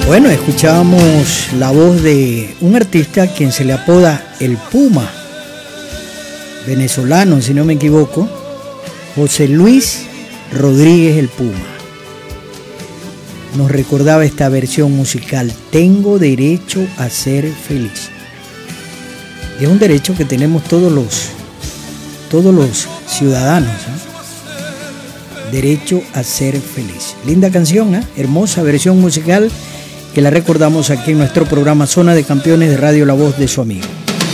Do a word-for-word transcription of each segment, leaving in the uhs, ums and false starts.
Bueno, escuchábamos la voz de un artista a quien se le apoda El Puma, venezolano, si no me equivoco, José Luis Rodríguez El Puma. Nos recordaba esta versión musical, Tengo derecho a ser feliz. Y es un derecho que tenemos todos los, todos los ciudadanos, ¿eh? Derecho a ser feliz. Linda canción, ¿eh? Hermosa versión musical que la recordamos aquí en nuestro programa Zona de Campeones de Radio La Voz de su amigo.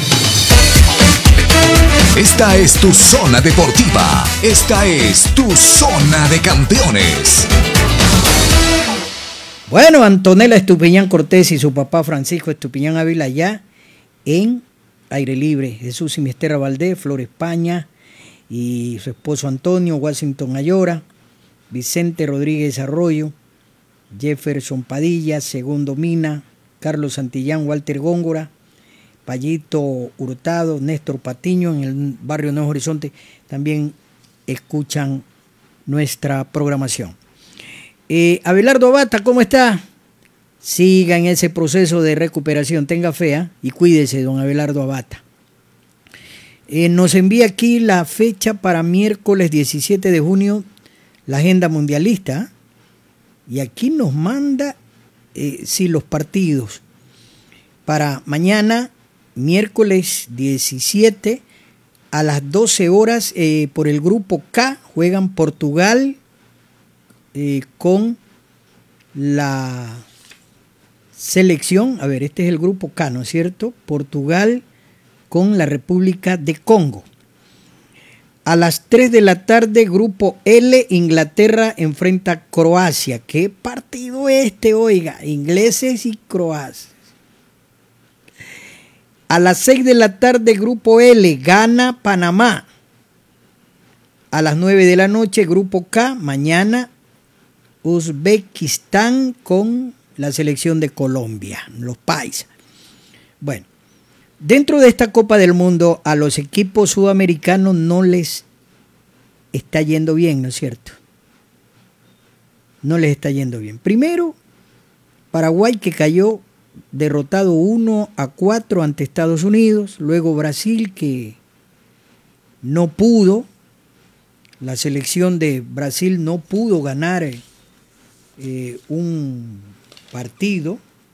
Esta es tu zona deportiva. Esta es tu Zona de Campeones. Bueno, Antonella Estupiñán Cortés y su papá Francisco Estupiñán Ávila ya en aire libre. Jesús Sinisterra Valdés, Flor España y su esposo Antonio, Washington Ayora, Vicente Rodríguez Arroyo, Jefferson Padilla, Segundo Mina, Carlos Santillán, Walter Góngora, Payito Hurtado, Néstor Patiño en el barrio Nuevo Horizonte, también escuchan nuestra programación. Eh, Abelardo Abata, ¿cómo está? Siga en ese proceso de recuperación, tenga fe, ¿eh? Y cuídese, don Abelardo Abata. Eh, nos envía aquí la fecha para miércoles diecisiete de junio, la agenda mundialista, ¿eh? Y aquí nos manda, eh, sí, los partidos. Para mañana, miércoles diecisiete, a las doce horas, eh, por el grupo K, juegan Portugal eh, con la selección. A ver, este es el grupo K, ¿no es cierto? Portugal con la República de Congo. A las tres de la tarde, grupo L, Inglaterra enfrenta a Croacia. ¿Qué partido este, oiga? Ingleses y croatas. A las seis de la tarde, grupo L, gana Panamá. A las nueve de la noche, grupo K, mañana, Uzbekistán con la selección de Colombia, los paisas. Bueno. Dentro de esta Copa del Mundo, a los equipos sudamericanos no les está yendo bien, ¿no es cierto? No les está yendo bien. Primero, Paraguay, que cayó derrotado uno a cuatro ante Estados Unidos. Luego Brasil, que no pudo. La selección de Brasil no pudo ganar eh, un partido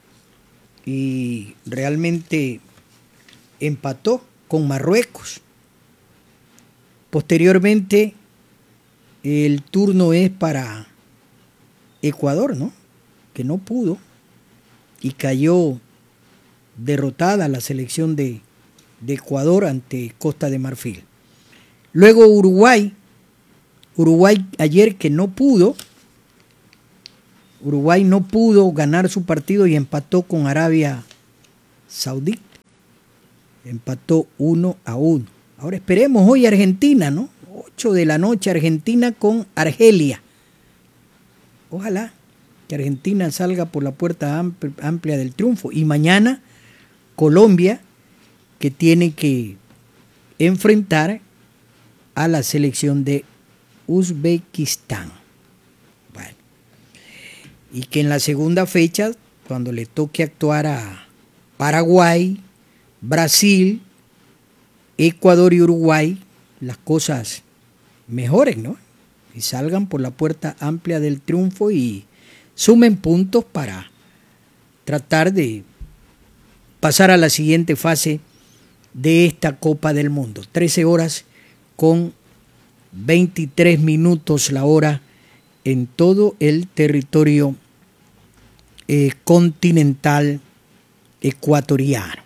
y realmente empató con Marruecos. Posteriormente, el turno es para Ecuador, ¿no? Que no pudo y cayó derrotada la selección de, de Ecuador ante Costa de Marfil. Luego Uruguay, Uruguay ayer que no pudo, Uruguay no pudo ganar su partido y empató con Arabia Saudita. Empató uno a uno. Ahora esperemos hoy Argentina, ¿no? ocho de la noche, Argentina con Argelia. Ojalá que Argentina salga por la puerta amplia del triunfo. Y mañana, Colombia, que tiene que enfrentar a la selección de Uzbekistán. Bueno. Y que en la segunda fecha, cuando le toque actuar a Paraguay, Brasil, Ecuador y Uruguay, las cosas mejoren, ¿no? Y salgan por la puerta amplia del triunfo y sumen puntos para tratar de pasar a la siguiente fase de esta Copa del Mundo. trece horas con veintitrés minutos la hora en todo el territorio eh, continental ecuatoriano.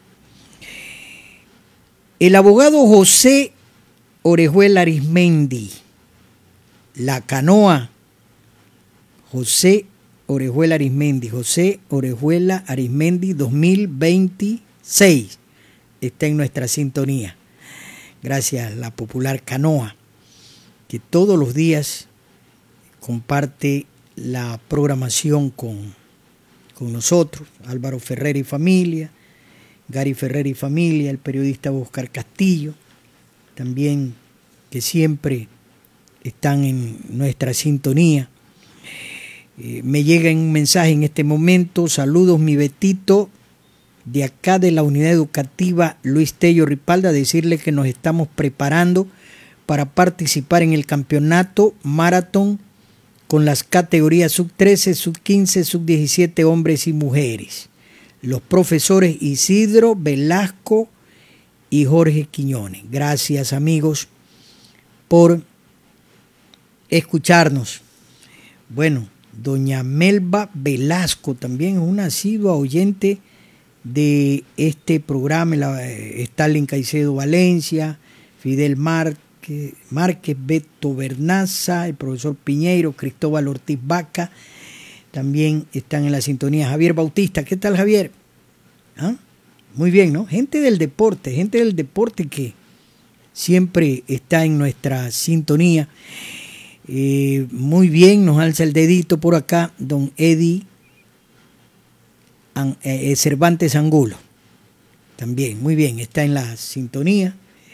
El abogado José Orejuela Arismendi, la canoa, José Orejuela Arismendi, José Orejuela Arismendi dos mil veintiséis, está en nuestra sintonía. Gracias a la popular canoa, que todos los días comparte la programación con, con nosotros, Álvaro Ferrer y familia, Gary Ferrer y familia, el periodista Oscar Castillo, también que siempre están en nuestra sintonía. Eh, me llega un mensaje en este momento. Saludos, mi Betito, de acá de la unidad educativa Luis Tello Ripalda, decirle que nos estamos preparando para participar en el campeonato maratón con las categorías sub trece, sub quince, sub diecisiete, hombres y mujeres. Los profesores Isidro Velasco y Jorge Quiñones. Gracias, amigos, por escucharnos. Bueno, doña Melba Velasco también es una asidua oyente de este programa, la, eh, Stalin Caicedo Valencia, Fidel Márquez, Márquez, Beto Bernaza, el profesor Piñeiro, Cristóbal Ortiz Vaca, también están en la sintonía. Javier Bautista, ¿qué tal, Javier? ¿Ah? Muy bien, ¿no? Gente del deporte, gente del deporte que siempre está en nuestra sintonía. Eh, muy bien, nos alza el dedito por acá don Eddie eh, Cervantes Angulo. También, muy bien, está en la sintonía.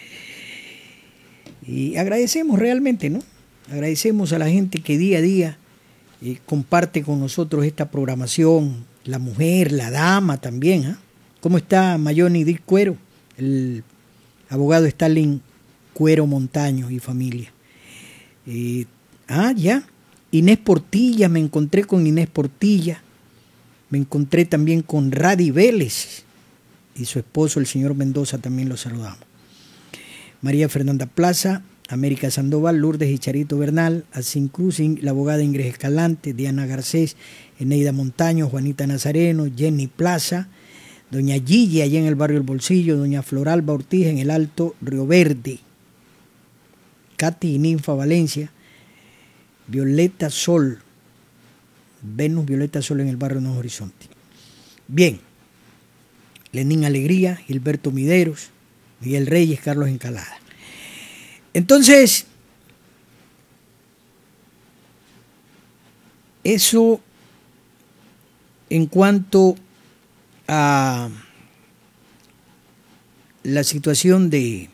Y agradecemos realmente, ¿no? Agradecemos a la gente que día a día eh, comparte con nosotros esta programación. La mujer, la dama también, ¿eh? ¿Cómo está Mayoni Di Cuero? El abogado Stalin Cuero Montaño y familia. Eh, ah, ya. Inés Portilla, me encontré con Inés Portilla. Me encontré también con Radi Vélez y su esposo, el señor Mendoza, también lo saludamos. María Fernanda Plaza, América Sandoval, Lourdes y Charito Bernal, Alcin Cruz, la abogada Ingrid Escalante, Diana Garcés, Eneida Montaño, Juanita Nazareno, Jenny Plaza, doña Gigi allá en el barrio El Bolsillo, doña Floralba Ortiz en el Alto Río Verde, Katy y Ninfa Valencia, Violeta Sol, Venus Violeta Sol en el barrio Nuevo Horizonte. Bien, Lenín Alegría, Gilberto Mideros, Miguel Reyes, Carlos Encalada. Entonces, eso en cuanto a la situación de,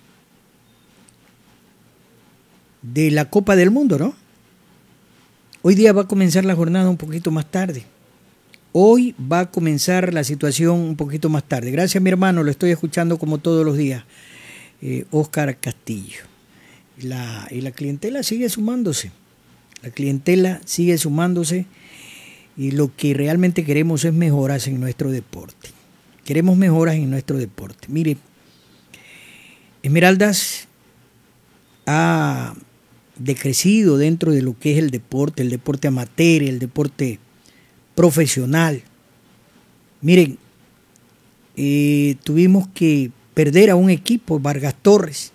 de la Copa del Mundo, ¿no? Hoy día va a comenzar la jornada un poquito más tarde. Hoy va a comenzar la situación un poquito más tarde. Gracias, mi hermano, lo estoy escuchando como todos los días. Eh, Óscar Castillo. La, y la clientela sigue sumándose. La clientela sigue sumándose y lo que realmente queremos es mejoras en nuestro deporte. Queremos mejoras en nuestro deporte. Mire, Esmeraldas ha decrecido dentro de lo que es el deporte, el deporte amateur, el deporte profesional. Miren, eh, tuvimos que perder a un equipo, Vargas Torres.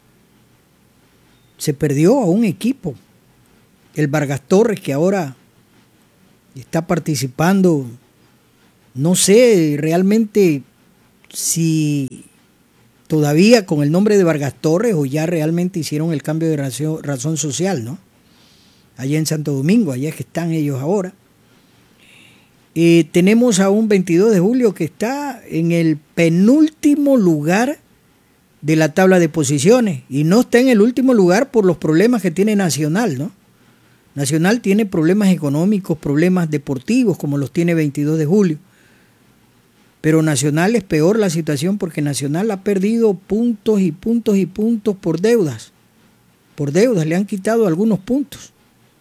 Se perdió a un equipo, el Vargas Torres, que ahora está participando. No sé realmente si todavía con el nombre de Vargas Torres o ya realmente hicieron el cambio de razón, razón social, ¿no? Allá en Santo Domingo, allá es que están ellos ahora. Eh, tenemos a un veintidós de julio que está en el penúltimo lugar de la tabla de posiciones y no está en el último lugar por los problemas que tiene Nacional, ¿no? Nacional tiene problemas económicos, problemas deportivos como los tiene veintidós de julio. Pero Nacional es peor la situación porque Nacional ha perdido puntos y puntos y puntos por deudas. Por deudas le han quitado algunos puntos.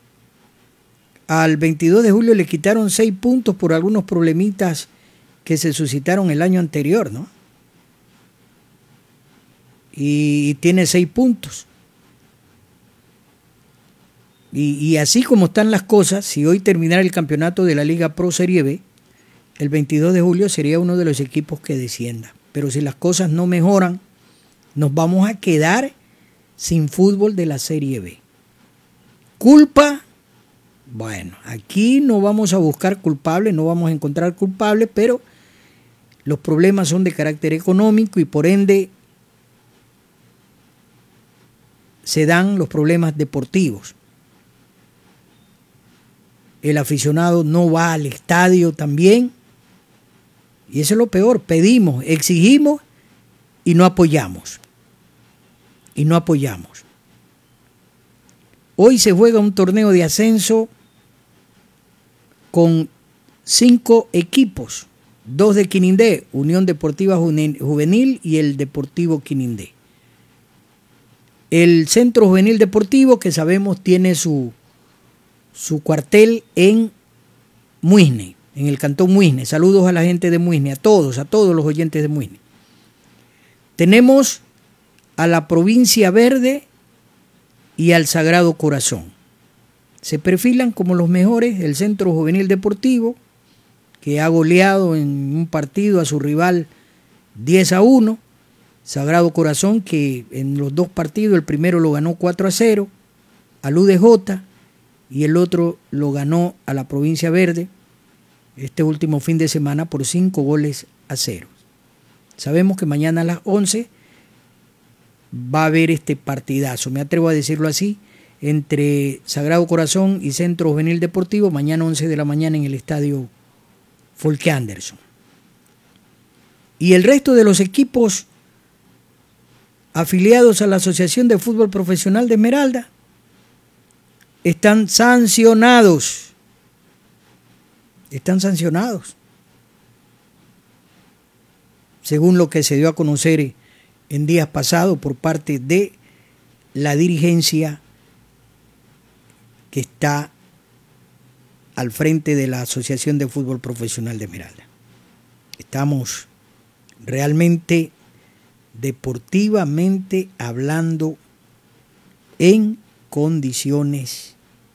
Al veintidós de julio le quitaron seis puntos por algunos problemitas que se suscitaron el año anterior, ¿no? Y, y tiene seis puntos. Y, y así como están las cosas, si hoy terminara el campeonato de la Liga Pro Serie B, el veintidós de julio sería uno de los equipos que descienda. Pero si las cosas no mejoran, nos vamos a quedar sin fútbol de la Serie B. ¿Culpa? Bueno, aquí no vamos a buscar culpables, no vamos a encontrar culpables, pero los problemas son de carácter económico y por ende se dan los problemas deportivos. El aficionado no va al estadio también. Y eso es lo peor. Pedimos, exigimos y no apoyamos. Y no apoyamos. Hoy se juega un torneo de ascenso con cinco equipos, dos de Quinindé, Unión Deportiva Juvenil y el Deportivo Quinindé. El Centro Juvenil Deportivo, que sabemos tiene su, su cuartel en Muisne, en el cantón Muisne. Saludos a la gente de Muisne, a todos, a todos los oyentes de Muisne. Tenemos a la Provincia Verde y al Sagrado Corazón. Se perfilan como los mejores el Centro Juvenil Deportivo, que ha goleado en un partido a su rival diez a uno. Sagrado Corazón, que en los dos partidos, el primero lo ganó cuatro a cero al U D J y el otro lo ganó a la Provincia Verde este último fin de semana por cinco goles a cero. Sabemos que mañana a las once va a haber este partidazo, me atrevo a decirlo así, entre Sagrado Corazón y Centro Juvenil Deportivo, mañana once de la mañana en el estadio Folke Anderson. Y el resto de los equipos afiliados a la Asociación de Fútbol Profesional de Esmeralda están sancionados. Están sancionados. Según lo que se dio a conocer en días pasados por parte de la dirigencia que está al frente de la Asociación de Fútbol Profesional de Esmeralda. Estamos realmente, deportivamente hablando, en condiciones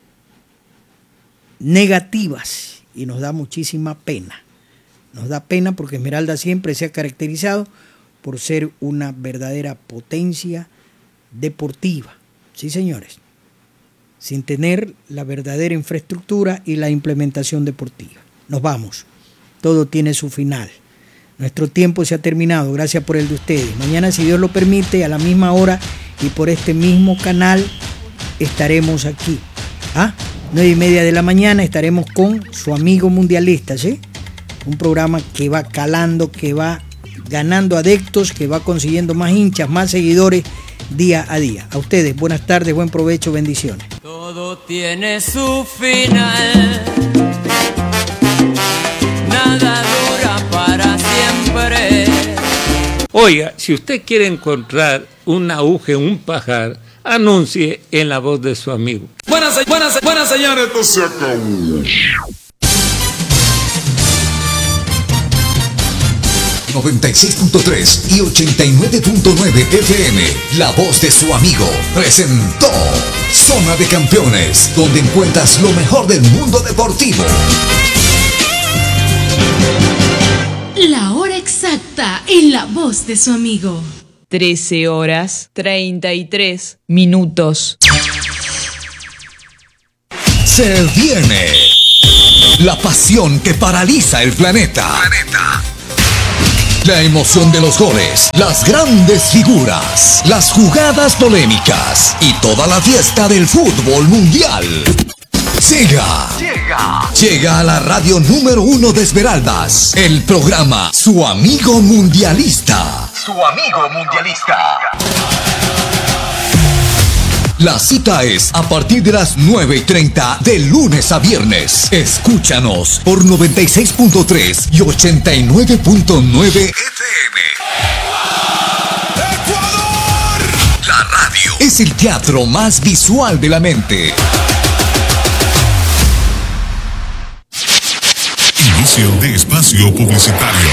negativas y nos da muchísima pena. Nos da pena porque Esmeralda siempre se ha caracterizado por ser una verdadera potencia deportiva. Sí, señores. Sin tener la verdadera infraestructura y la implementación deportiva. Nos vamos. Todo tiene su final. Nuestro tiempo se ha terminado. Gracias por el de ustedes. Mañana, si Dios lo permite, a la misma hora y por este mismo canal estaremos aquí. ¿Ah? Nueve y media de la mañana estaremos con su amigo mundialista, ¿sí? Un programa que va calando, que va ganando adeptos, que va consiguiendo más hinchas, más seguidores día a día. A ustedes, buenas tardes, buen provecho, bendiciones. Todo tiene su final, nada dura para siempre. Oiga, si usted quiere encontrar un aguja en un pajar, anuncie en la voz de su amigo. Buenas, buenas, buenas señores, esto se acabó. noventa y seis punto tres y ochenta y nueve punto nueve F M, La Voz de su Amigo, presentó Zona de Campeones, donde encuentras lo mejor del mundo deportivo. La hora exacta en La Voz de su Amigo. trece horas treinta y tres minutos. Se viene la pasión que paraliza el planeta. planeta. La emoción de los goles, las grandes figuras, las jugadas polémicas y toda la fiesta del fútbol mundial. Llega, llega, llega a la radio número uno de Esmeraldas, el programa Su Amigo Mundialista. Su Amigo Mundialista. La cita es a partir de las nueve y treinta de lunes a viernes. Escúchanos por noventa y seis punto tres y ochenta y nueve punto nueve F M. ¡Ecuador! La radio es el teatro más visual de la mente. Inicio de espacio publicitario.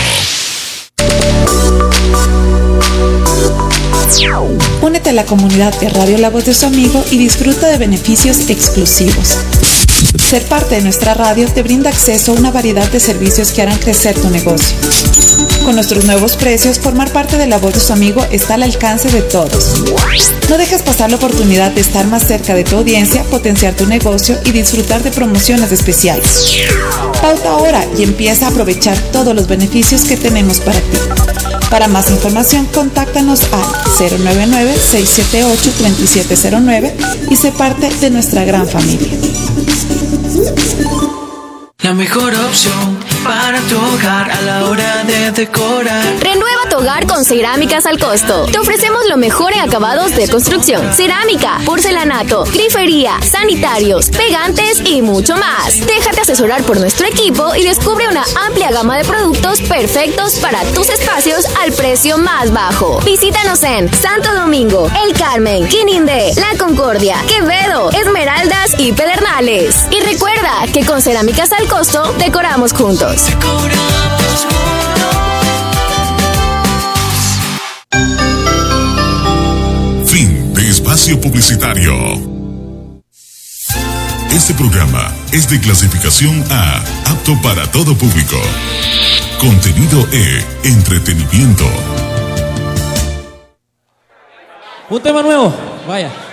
Únete a la comunidad de Radio La Voz de su Amigo y disfruta de beneficios exclusivos. Ser parte de nuestra radio te brinda acceso a una variedad de servicios que harán crecer tu negocio. Con nuestros nuevos precios, formar parte de La Voz de su Amigo está al alcance de todos. No dejes pasar la oportunidad de estar más cerca de tu audiencia, potenciar tu negocio y disfrutar de promociones especiales. Pauta ahora y empieza a aprovechar todos los beneficios que tenemos para ti. Para más información, contáctanos al cero nueve nueve, seis siete ocho, tres siete cero nueve y sé parte de nuestra gran familia. La mejor opción para tu hogar a la hora de decorar. Renueva tu hogar con Cerámicas al Costo. Te ofrecemos lo mejor en acabados de construcción: cerámica, porcelanato, grifería, sanitarios, pegantes y mucho más. Déjate asesorar por nuestro equipo y descubre una amplia gama de productos perfectos para tus espacios al precio más bajo. Visítanos en Santo Domingo, El Carmen, Quinindé, La Concordia, Quevedo, Esmeraldas y Pedernales. Y recuerda que con Cerámicas al Costo decoramos juntos. Decoramos juntos. Fin de espacio publicitario. Este programa es de clasificación A, apto para todo público. Contenido E, entretenimiento. Un tema nuevo, vaya.